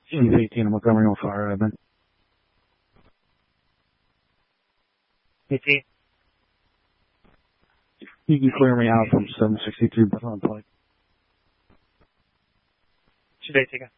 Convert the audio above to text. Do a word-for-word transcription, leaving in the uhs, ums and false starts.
James eighteen in Montgomery on fire, Evan. eighteen. You can clear me out from seven sixty-two Baton Pike. Should I take a